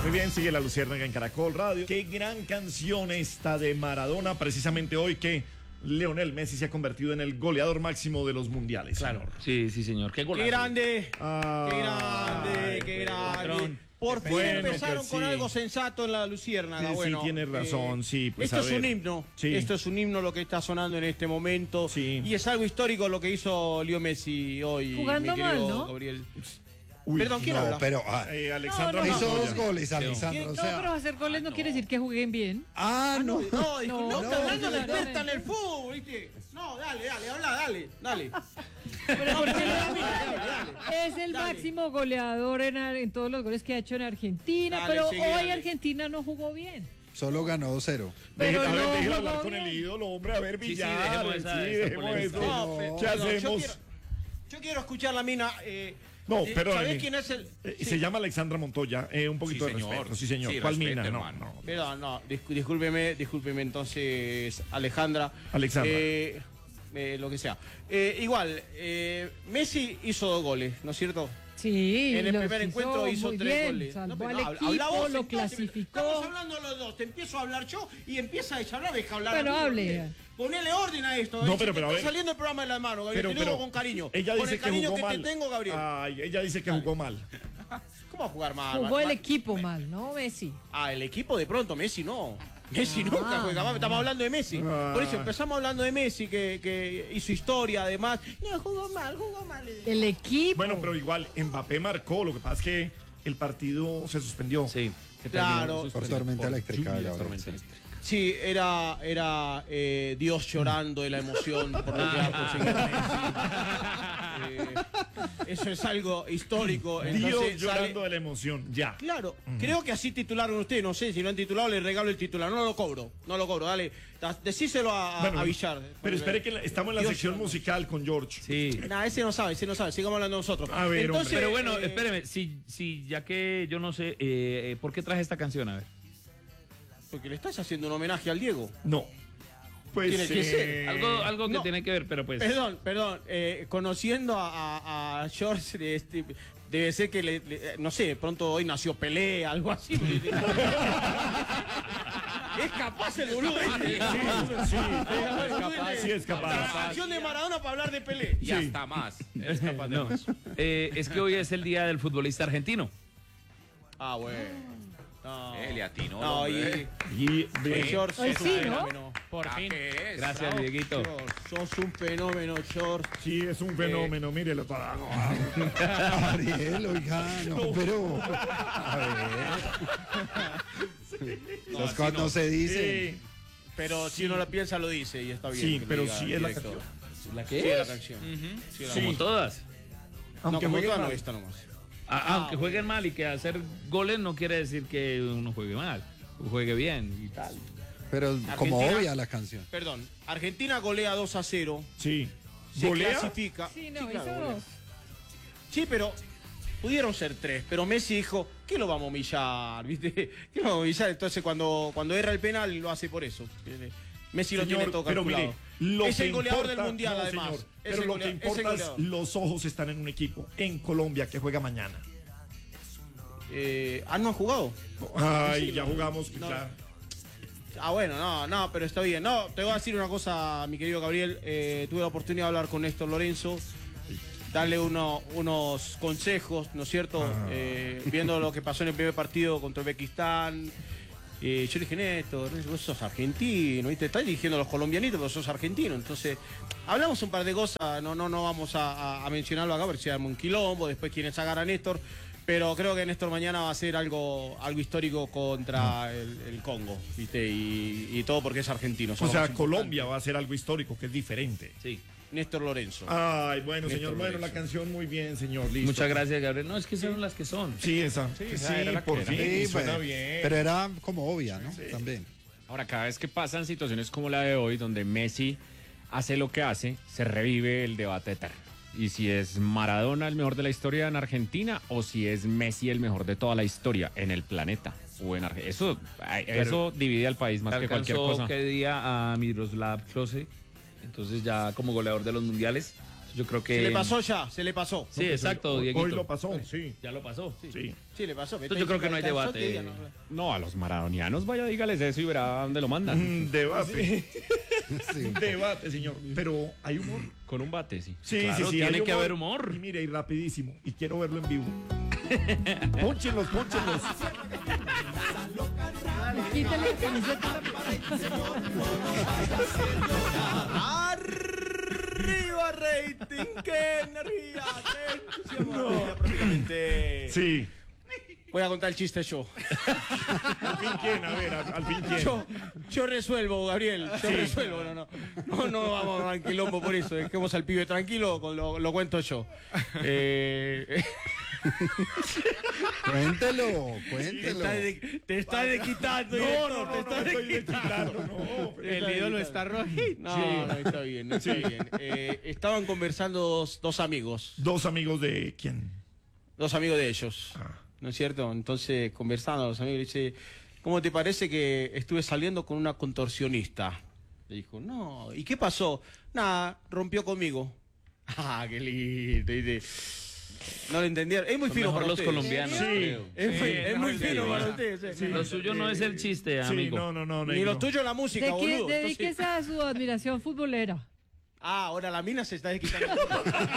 Muy bien, sigue La Luciérnaga en Caracol Radio. Qué gran canción esta de Maradona, precisamente hoy que Lionel Messi se ha convertido en el goleador máximo de los mundiales. Claro. Señor. Sí, sí, señor. Qué golazo. ¡Qué grande! Ay, ¡Qué grande! patrón. Por fin Bueno, empezaron pues con sí. algo sensato en La Luciérnaga. Sí, bueno, sí, tienes razón, sí. Pues esto a es ver. un himno. Sí. Esto es un himno lo que está sonando en este momento. Sí. Y es algo histórico lo que hizo Leo Messi hoy. Jugando mi querido mal, ¿no? Gabriel. Uy, Perdón, ¿quién habla? No, pero Alexandra No, no, hizo Montoya. 2 goles, Alexandra. No, O sea, pero hacer goles no quiere decir que jueguen bien. No, dijo, no, está hablando de no, experta en el fútbol, ¿viste? No, dale, habla, dale. Pero porque Dale. es el Dale. máximo goleador en todos los goles que ha hecho en Argentina, Dale, pero sigue, hoy dale. Argentina no jugó bien. solo ganó 2-0. Pero A ver, no déjelo jugó hablar con el bien. ídolo, hombre, a ver, Sí, sí, Villar. dejemos esa dejemos polémica. eso. No, ¿Qué perdón, hacemos? Yo quiero escuchar la mina. No, perdón. ¿Sabés quién es el...? Se llama Alexandra Montoya, un poquito Sí, de señor. respeto. Sí, señor. Sí, ¿Cuál respeto, mina? hermano. No. Perdón, no, discúlpeme entonces, Alejandra. Alexandra. Lo que sea. Igual, Messi hizo 2 goles, ¿no es cierto? Sí, En el los primer encuentro hizo muy 3 bien, goles. salvó pero al habla equipo, vos, lo entonces, clasificó. Estamos hablando los dos. Te empiezo a hablar yo y empieza ella a hablar. Deja hablar. Bueno, a mí, hable. ¿viste? Ponele orden a esto. No, Se pero te a está ver. saliendo el programa de la mano, Gabriel. Te lo digo con cariño. Ella con dice el que cariño jugó que mal. te tengo, Gabriel. Ay, ella dice que jugó mal. ¿Cómo va a jugar mal? Jugó el Mal- equipo mal, ¿no, Messi? el equipo de pronto, Messi no. Messi nunca juega mal, estamos hablando de Messi. Por eso empezamos hablando de Messi, que hizo historia además. No, jugó mal. El equipo. Bueno, pero igual, Mbappé marcó. Lo que pasa es que el partido se suspendió. Sí. Claro. Por tormenta eléctrica. Gabriel. Tormenta eléctrica. Sí, era Dios llorando de la emoción por lo que ha conseguido Messi. Eso es algo histórico. Dios Entonces, llorando de la emoción. Ya. Claro, creo que así titularon ustedes, no sé, si lo han titulado les regalo el titular, no lo cobro, dale, decíselo a Villar. Pero espere que estamos en la Dios sección llorando. musical con George. Sí. Nah, ese no sabe, sigamos hablando nosotros. A ver, hombre. Pero bueno, espéreme, si ya que yo no sé, ¿por qué traje esta canción? A ver. Porque le estás haciendo un homenaje al Diego. No. Pues Tiene que ser. Algo que No. tiene que ver, pero pues. Perdón, conociendo a George, debe ser que, no sé, de pronto hoy nació Pelé, algo así. Es capaz el boludo. Sí, es capaz. La canción de Maradona para hablar de Pelé. Y hasta más. Es capaz de No. más. Es que hoy es el día del futbolista argentino. Ah, bueno. No. Le atinó, No, hombre. Y George, Hoy sos sí, un ¿no? fenómeno. Por fin. ¿Qué es? Gracias, Dieguito. George, sos un fenómeno, George. sí, es un fenómeno. Mírelo para. Ariel, oiga, no, pero. A ver. Las cosas no se dicen. Sí, Pero si uno la piensa, lo dice y está bien. sí, que lo pero diga sí el es la director. canción. ¿La Sí, es la canción. Sí, es la Sí. Como todas. No, Aunque como juegue toda no, mal. esta nomás. Aunque jueguen mal y que hacer goles no quiere decir que uno juegue mal. Juegue bien y tal. Pero como Argentina- obvia la canción. Perdón, Argentina golea 2-0. Sí. Se ¿Golea? clasifica. Sí, no, Sí, claro, hizo golea. 2. Sí, pero pudieron ser 3. Pero Messi dijo, ¿qué lo vamos a humillar? ¿Viste? ¿Qué lo vamos a humillar? Entonces cuando erra el penal lo hace por eso. Messi lo Señor, tiene todo pero calculado. mire, lo Es que el goleador importa- del mundial, no, además. señor, Es pero el lo que golea- es el importa es goleador. los ojos están en un equipo, en Colombia, que juega mañana. ¿No han jugado? Ay, Sí, ya no, jugamos, no. claro. Bueno, no, pero está bien. No, te voy a decir una cosa, mi querido Gabriel. Tuve la oportunidad de hablar con Néstor Lorenzo, darle unos consejos, ¿no es cierto? Viendo lo que pasó en el primer partido contra Uzbekistán. Yo le dije, Néstor, vos sos argentino, ¿viste? Estás dirigiendo a los colombianitos, pero sos argentino. Entonces, hablamos un par de cosas, no vamos a mencionarlo acá, porque se arma un quilombo, después quienes sacar a Néstor. Pero creo que Néstor mañana va a hacer algo histórico contra el Congo, ¿viste? Y todo porque es argentino. O eso es sea, lo más Colombia va a hacer algo histórico, que es diferente. Sí. importante. Néstor Lorenzo. Ay, bueno, Néstor señor, bueno, Lorenzo. la canción muy bien, señor, listo. Muchas gracias, Gabriel. No, es que son las que son. Sí, esa. Sí, esa era la por que era. fin, Sí, suena bueno, bien. pero era como obvia, ¿no? También. Ahora, cada vez que pasan situaciones como la de hoy, donde Messi hace lo que hace, se revive el debate eterno. Y si es Maradona el mejor de la historia en Argentina o si es Messi el mejor de toda la historia en el planeta o en Argentina. Eso divide al país más que cualquier cosa. ¿Qué día a Miroslav Klose? Entonces ya como goleador de los mundiales. Yo creo que... Se le pasó ya, se le pasó. Sí, exacto, Dieguito. Hoy lo pasó, sí. Ya lo pasó. Sí. Sí, le pasó. Entonces yo creo que no hay debate. No, a los maradonianos vaya, dígales eso y verá dónde lo mandan. Debate. Sí. Debate, señor. Pero hay humor. Con un bate, sí. Sí, Claro, sí, tiene hay que haber humor. Y mire, y rapidísimo. Y quiero verlo en vivo. Pónchenlos, pónchenlos. Quítale la camiseta. ¡Arriba, rating! ¡Qué energía! ¡Qué entusiasmo! Prácticamente. Sí. Voy a contar el chiste yo. ¿Al fin quién? A ver, al fin quién. Yo resuelvo, Gabriel. Yo resuelvo. No vamos a dar quilombo por eso. Dejemos al pibe tranquilo, lo cuento yo. Cuéntelo. Te está desquitando. No, estoy desquitando, no. El ídolo está rojito. No, está bien, está bien. Estaban conversando dos amigos. ¿Dos amigos de quién? Dos amigos de ellos. ¿No es cierto? Entonces, conversando los amigos, le dice, ¿cómo te parece que estuve saliendo con una contorsionista? Le dijo, no, ¿y qué pasó? Nada, rompió conmigo. Ah, qué lindo. Dice, no lo entendieron. Es muy fino para los ustedes. colombianos. Sí. Es muy fino para ustedes. Lo suyo no es el chiste, Sí, amigo. no. Ni lo tuyo la música, boludo. Dedíquese a su admiración futbolera. Ah, ahora la mina se está desquitando.